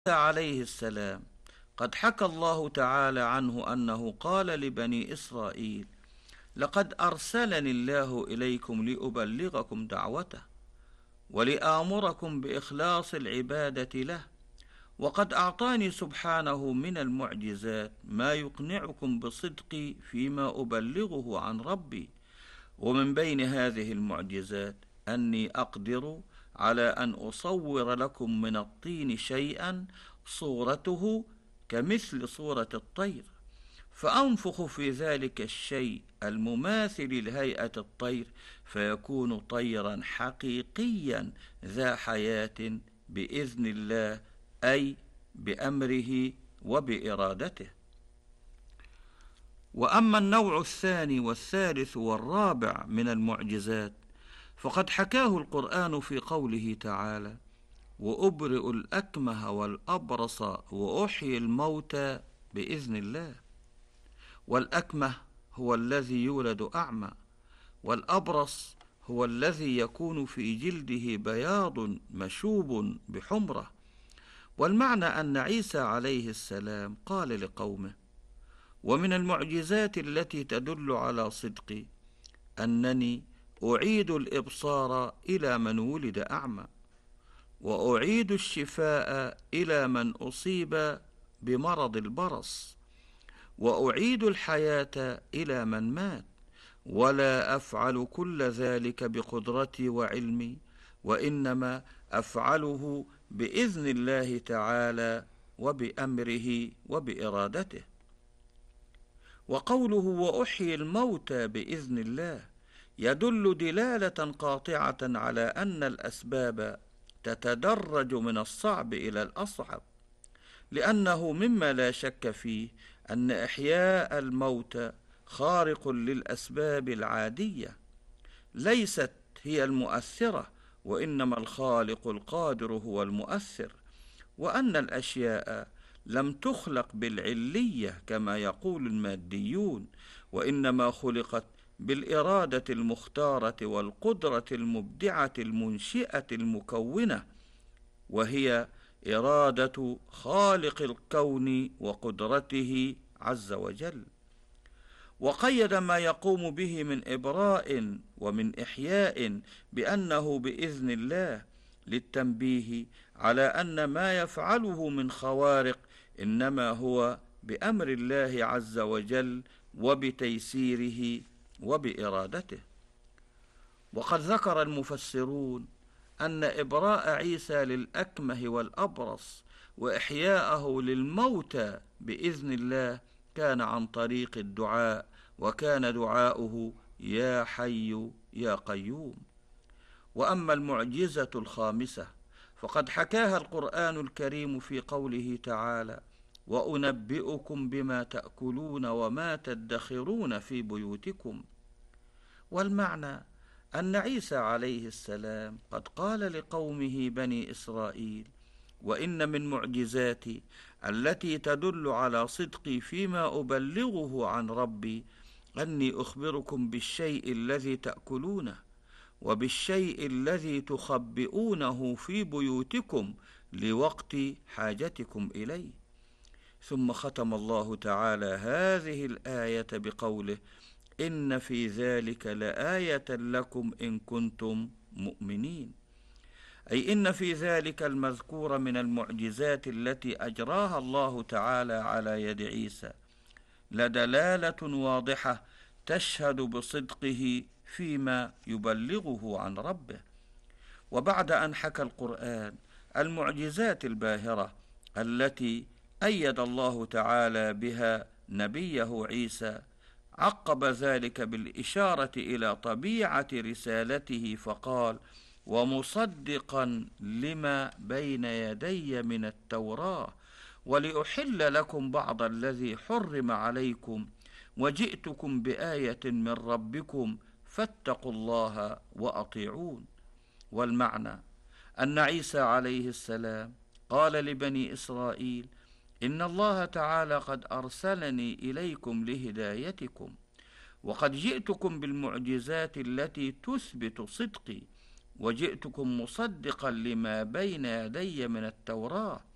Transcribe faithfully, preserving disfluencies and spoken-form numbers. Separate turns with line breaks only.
عليه السلام قد حكى الله تعالى عنه أنه قال لبني إسرائيل: لقد أرسلني الله إليكم لأبلغكم دعوته ولآمركم بإخلاص العبادة له، وقد أعطاني سبحانه من المعجزات ما يقنعكم بصدقي فيما أبلغه عن ربي. ومن بين هذه المعجزات أني أقدر على أن أصور لكم من الطين شيئا صورته كمثل صورة الطير، فأنفخ في ذلك الشيء المماثل لهيئة الطير فيكون طيرا حقيقيا ذا حياة بإذن الله، أي بأمره وبإرادته. وأما النوع الثاني والثالث والرابع من المعجزات فقد حكاه القرآن في قوله تعالى: وأبرئ الأكمه والأبرص وأحيي الموتى بإذن الله. والأكمه هو الذي يولد أعمى، والأبرص هو الذي يكون في جلده بياض مشوب بحمرة. والمعنى أن عيسى عليه السلام قال لقومه: ومن المعجزات التي تدل على صدقي أنني أعيد الإبصار إلى من ولد أعمى، وأعيد الشفاء إلى من أصيب بمرض البرص، وأعيد الحياة إلى من مات، ولا أفعل كل ذلك بقدرتي وعلمي، وإنما أفعله بإذن الله تعالى وبأمره وبإرادته. وقوله وأحيي الموتى بإذن الله يدل دلالة قاطعة على أن الأسباب تتدرج من الصعب إلى الأصعب، لأنه مما لا شك فيه أن إحياء الموتى خارق للأسباب العادية، ليست هي المؤثرة، وإنما الخالق القادر هو المؤثر، وأن الأشياء لم تخلق بالعلية كما يقول الماديون، وإنما خلقت بالإرادة المختارة والقدرة المبدعة المنشئة المكونة، وهي إرادة خالق الكون وقدرته عز وجل. وقيد ما يقوم به من إبراء ومن إحياء بأنه بإذن الله، للتنبيه على أن ما يفعله من خوارق إنما هو بأمر الله عز وجل وبتيسيره وبإرادته. وقد ذكر المفسرون أن إبراء عيسى للأكمه والأبرص وإحياءه للموتى بإذن الله كان عن طريق الدعاء، وكان دعاؤه يا حي يا قيوم. وأما المعجزة الخامسة فقد حكاها القرآن الكريم في قوله تعالى: وأنبئكم بما تأكلون وما تدخرون في بيوتكم. والمعنى أن عيسى عليه السلام قد قال لقومه بني إسرائيل: وإن من معجزاتي التي تدل على صدقي فيما أبلغه عن ربي أني أخبركم بالشيء الذي تأكلونه وبالشيء الذي تخبئونه في بيوتكم لوقت حاجتكم إليه. ثم ختم الله تعالى هذه الآية بقوله: إن في ذلك لآية لكم إن كنتم مؤمنين، أي إن في ذلك المذكور من المعجزات التي أجراها الله تعالى على يد عيسى لدلالة واضحة تشهد بصدقه فيما يبلغه عن ربه. وبعد أن حكى القرآن المعجزات الباهرة التي أيد الله تعالى بها نبيه عيسى، عقب ذلك بالإشارة إلى طبيعة رسالته فقال: ومصدقا لما بين يدي من التوراة ولأحل لكم بعض الذي حرم عليكم وجئتكم بآية من ربكم فاتقوا الله وأطيعون. والمعنى أن عيسى عليه السلام قال لبني إسرائيل: إن الله تعالى قد أرسلني إليكم لهدايتكم، وقد جئتكم بالمعجزات التي تثبت صدقي، وجئتكم مصدقا لما بين يدي من التوراة،